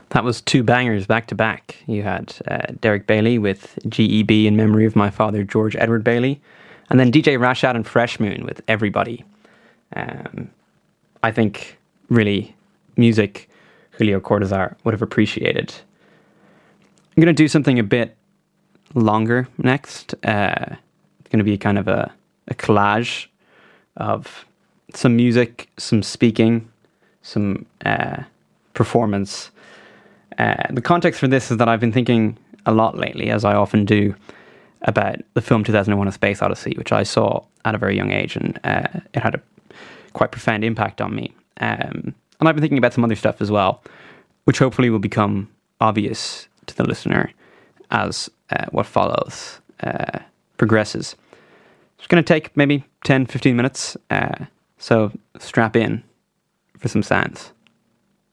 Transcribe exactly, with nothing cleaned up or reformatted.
That was two bangers back to back. You had uh, Derek Bailey with G E B in memory of my father, George Edward Bailey. And then D J Rashad and Fresh Moon with Everybody. Um, I think, really, music Julio Cortázar would have appreciated. I'm going to do something a bit longer next. Uh, it's going to be kind of a, a collage of some music, some speaking, some uh, performance. Uh, the context for this is that I've been thinking a lot lately, as I often do, about the film two thousand one: A Space Odyssey, which I saw at a very young age, and uh, it had a quite profound impact on me. Um, and I've been thinking about some other stuff as well, which hopefully will become obvious to the listener as uh, what follows uh, progresses. It's going to take maybe ten, fifteen minutes, uh, so strap in for some sounds.